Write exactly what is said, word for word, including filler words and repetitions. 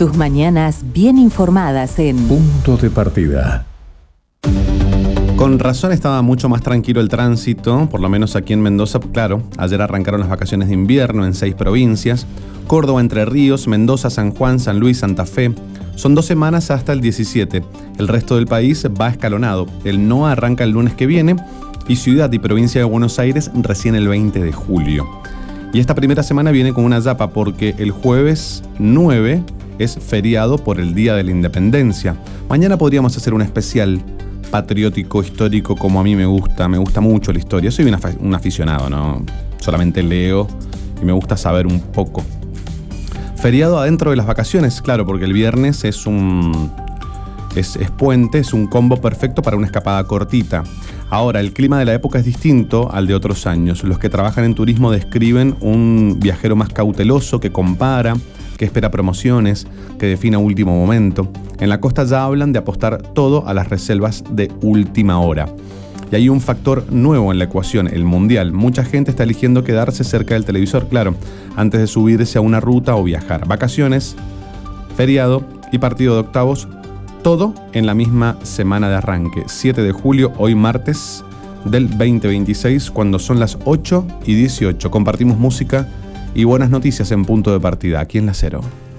Tus mañanas bien informadas en Punto de Partida. Con razón estaba mucho más tranquilo el tránsito, por lo menos aquí en Mendoza. Claro, ayer arrancaron las vacaciones de invierno en seis provincias: Córdoba, Entre Ríos, Mendoza, San Juan, San Luis, Santa Fe. Son dos semanas hasta el diecisiete. El resto del país va escalonado. El N O A arranca el lunes que viene y Ciudad y Provincia de Buenos Aires recién el veinte de julio. Y esta primera semana viene con una yapa porque el jueves nueve es feriado por el Día de la Independencia. Mañana podríamos hacer un especial patriótico, histórico, como a mí me gusta. Me gusta mucho la historia. Soy un, af- un aficionado, ¿no? Solamente leo y me gusta saber un poco. Feriado adentro de las vacaciones, claro, porque el viernes es un... Es, es puente, es un combo perfecto para una escapada cortita. Ahora, el clima de la época es distinto al de otros años. Los que trabajan en turismo describen un viajero más cauteloso, que compara, que espera promociones, que define a último momento. En la costa ya hablan de apostar todo a las reservas de última hora. Y hay un factor nuevo en la ecuación, el mundial. Mucha gente está eligiendo quedarse cerca del televisor, claro, antes de subirse a una ruta o viajar. Vacaciones, feriado y partido de octavos, todo en la misma semana de arranque. siete de julio, hoy martes del veinte veintiséis, cuando son las ocho y dieciocho. Compartimos música y buenas noticias en Punto de Partida, aquí en La Cero.